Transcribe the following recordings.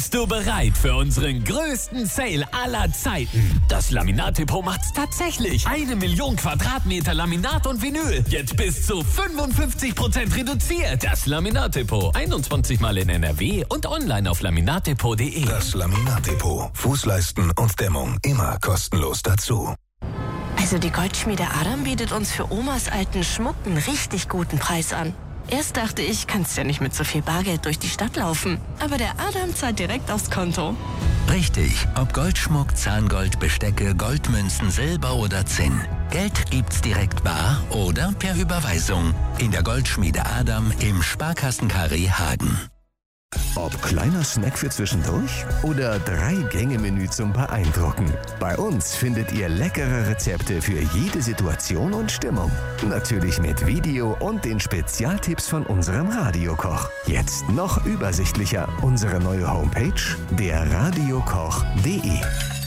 Bist du bereit für unseren größten Sale aller Zeiten? Das Laminat-Depot macht's tatsächlich. 1 Million Quadratmeter Laminat und Vinyl. Jetzt bis zu 55% reduziert. Das Laminat-Depot. 21 Mal in NRW und online auf laminatdepot.de. Das Laminat-Depot. Fußleisten und Dämmung immer kostenlos dazu. Also die Goldschmiede Adam bietet uns für Omas alten Schmuck einen richtig guten Preis an. Erst dachte ich, kannst ja nicht mit so viel Bargeld durch die Stadt laufen. Aber der Adam zahlt direkt aufs Konto. Richtig, ob Goldschmuck, Zahngold, Bestecke, Goldmünzen, Silber oder Zinn. Geld gibt's direkt bar oder per Überweisung. In der Goldschmiede Adam im Sparkassenkarree Hagen. Ob kleiner Snack für zwischendurch oder 3-Gänge-Menü zum Beeindrucken. Bei uns findet ihr leckere Rezepte für jede Situation und Stimmung. Natürlich mit Video und den Spezialtipps von unserem Radiokoch. Jetzt noch übersichtlicher. Unsere neue Homepage, derradiokoch.de.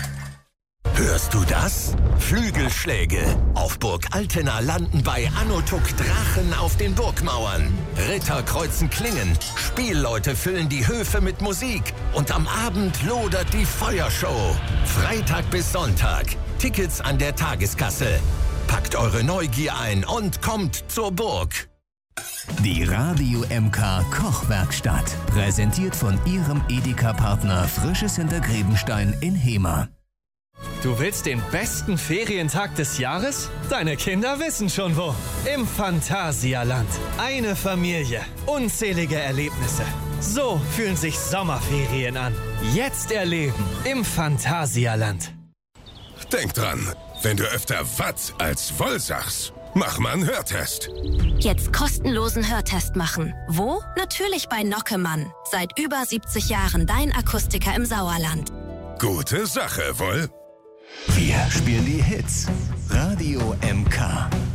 Hörst du das? Flügelschläge. Auf Burg Altena landen bei Anotuk Drachen auf den Burgmauern. Ritter kreuzen Klingen. Spielleute füllen die Höfe mit Musik. Und am Abend lodert die Feuershow. Freitag bis Sonntag. Tickets an der Tageskasse. Packt eure Neugier ein und kommt zur Burg. Die Radio MK Kochwerkstatt. Präsentiert von Ihrem Edeka-Partner Frisches Hintergrebenstein in Hemer. Du willst den besten Ferientag des Jahres? Deine Kinder wissen schon wo. Im Phantasialand. Eine Familie. Unzählige Erlebnisse. So fühlen sich Sommerferien an. Jetzt erleben im Phantasialand. Denk dran, wenn du öfter Watt als Woll sagst, mach mal einen Hörtest. Jetzt kostenlosen Hörtest machen. Wo? Natürlich bei Nockemann. Seit über 70 Jahren dein Akustiker im Sauerland. Gute Sache, wohl? Wir spielen die Hits. Radio MK.